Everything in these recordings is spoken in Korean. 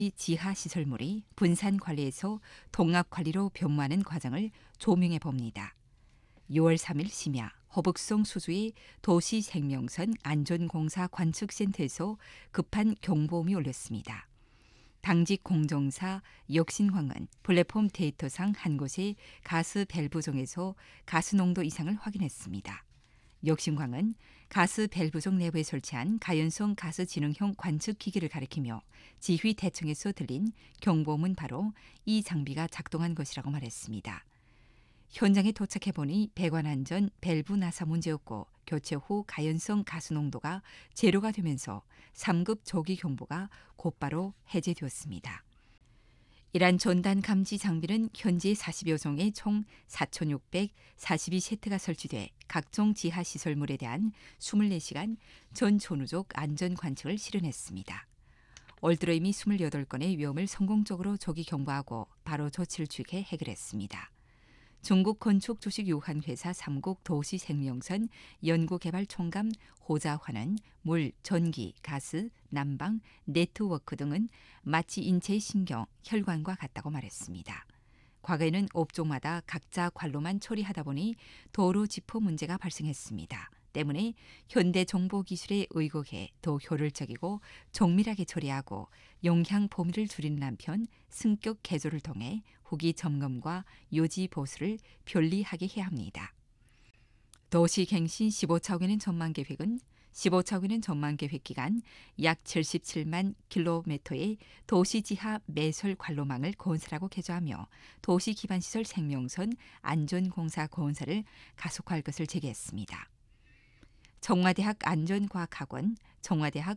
이 지하 시설물이 분산 관리에서 통합 관리로 변모하는 과정을 조명해 봅니다. 6월 3일 심야 허북송 수주의 도시생명선 안전공사 관측센터에서 급한 경보음이 울렸습니다. 당직 공정사 역신광은 플랫폼 데이터상 한 곳의 가스 밸브종에서 가스 농도 이상을 확인했습니다. 역신광은 가스 밸브종 내부에 설치한 가연성 가스 지능형 관측 기기를 가리키며 지휘 대청에서 들린 경보음은 바로 이 장비가 작동한 것이라고 말했습니다. 현장에 도착해보니 배관 안전 밸브 나사 문제였고 교체 후 가연성 가스 농도가 제로가 되면서 3급 조기 경보가 곧바로 해제되었습니다. 이란 전단 감지 장비는 현재 40여 종의 총 4,642세트가 설치돼 각종 지하 시설물에 대한 24시간 전 전우족 안전 관측을 실현했습니다. 올 들어 이미 28건의 위험을 성공적으로 조기 경보하고 바로 조치를 취해 해결했습니다. 중국 건축 주식 유한 회사 삼국 도시생명선 연구개발총감 호자환은 물, 전기, 가스, 난방, 네트워크 등은 마치 인체의 신경, 혈관과 같다고 말했습니다. 과거에는 업종마다 각자 관로만 처리하다 보니 도로 지포 문제가 발생했습니다. 때문에 현대 정보 기술에 의거해 더 효율적이고 정밀하게 처리하고 영향 범위를 줄이는 한편 승격 개조를 통해 후기 점검과 요지 보수를 편리하게 해야 합니다. 도시갱신 15차원의 전망계획은 15차원의 전망계획 기간 약 77만 킬로미터의 도시지하 매설 관로망을 건설하고 개조하며 도시기반시설 생명선 안전공사 건설을 가속화할 것을 제기했습니다. 청와대학 안전과학학원, 청와대학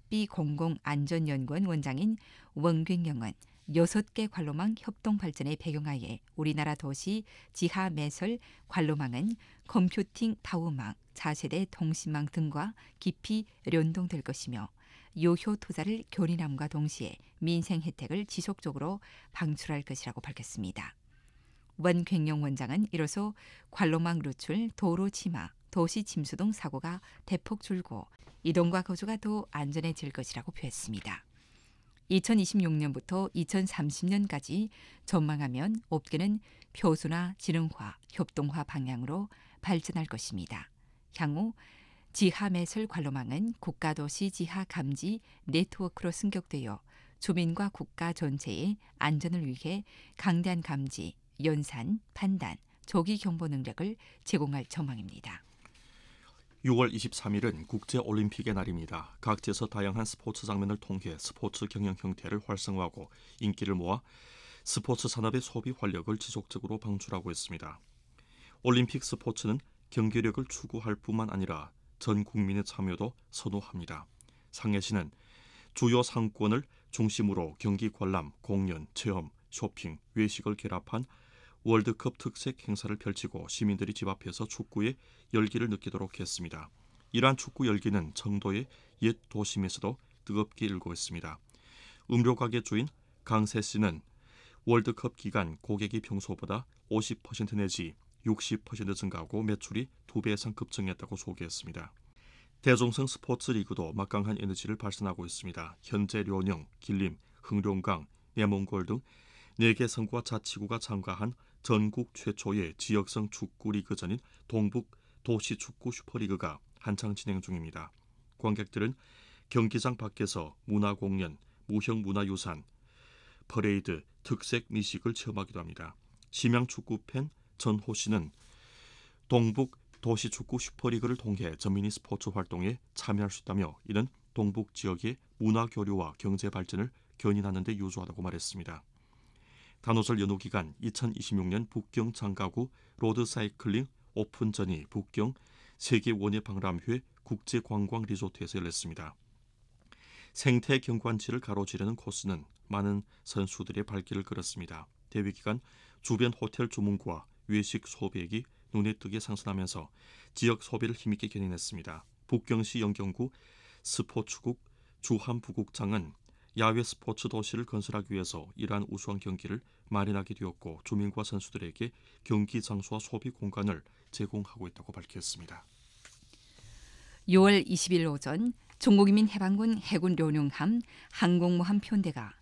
합비공공안전연구원 원장인 원균영은 6개 관로망 협동 발전의 배경하에 우리나라 도시 지하 매설 관로망은 컴퓨팅 파워망, 차세대 통신망 등과 깊이 연동될 것이며 요효 투자를 견인함과 동시에 민생 혜택을 지속적으로 방출할 것이라고 밝혔습니다. 원균영 원장은 이로써 관로망 루출, 도로 침하, 도시 침수 등 사고가 대폭 줄고 이동과 거주가 더 안전해질 것이라고 표했습니다. 2026년부터 2030년까지 전망하면 업계는 표준화, 지능화, 협동화 방향으로 발전할 것입니다. 향후 지하 매설 관로망은 국가도시 지하 감지 네트워크로 승격되어 주민과 국가 전체의 안전을 위해 강대한 감지, 연산, 판단, 조기 경보 능력을 제공할 전망입니다. 6월 23일은 국제올림픽의 날입니다. 각지에서 다양한 스포츠 장면을 통해 스포츠 경영 형태를 활성화하고 인기를 모아 스포츠 산업의 소비 활력을 지속적으로 방출하고 있습니다. 올림픽 스포츠는 경기력을 추구할 뿐만 아니라 전 국민의 참여도 선호합니다. 상해시는 주요 상권을 중심으로 경기 관람, 공연, 체험, 쇼핑, 외식을 결합한 월드컵 특색 행사를 펼치고 시민들이 집 앞에서 축구의 열기를 느끼도록 했습니다. 이러한 축구 열기는 청도의 옛 도심에서도 뜨겁게 일고 있습니다. 음료 가게 주인 강세 씨는 월드컵 기간 고객이 평소보다 50% 내지 60% 증가하고 매출이 2배 이상 급증했다고 소개했습니다. 대종성 스포츠 리그도 막강한 에너지를 발산하고 있습니다. 현재 료령, 길림, 흥룡강, 내몽골 등 4개 성과 자치구가 참가한 전국 최초의 지역성 축구 리그전인 동북 도시축구 슈퍼리그가 한창 진행 중입니다. 관객들은 경기장 밖에서 문화공연, 무형문화유산, 퍼레이드, 특색 미식을 체험하기도 합니다. 심양축구 팬 전호 씨는 동북 도시축구 슈퍼리그를 통해 전민이 스포츠 활동에 참여할 수 있다며 이는 동북 지역의 문화교류와 경제발전을 견인하는 데 유효하다고 말했습니다. 단오설 연휴 기간 2026년 북경 장가구 로드사이클링 오픈전이 북경 세계원예박람회 국제관광리조트에서 열렸습니다. 생태 경관지를 가로지르는 코스는 많은 선수들의 발길을 끌었습니다. 대회 기간 주변 호텔 주문과 외식 소비액이 눈에 띄게 상승하면서 지역 소비를 힘있게 견인했습니다. 북경시 영경구 스포츠국 주한부국장은 야외 스포츠 도시를 건설하기 위해서 이러한 우수한 경기를 마련하게 되었고 주민과 선수들에게 경기 장소와 소비 공간을 제공하고 있다고 밝혔습니다. 6월 20일 오전 중국인민해방군 해군 료령함 항공모함 편대가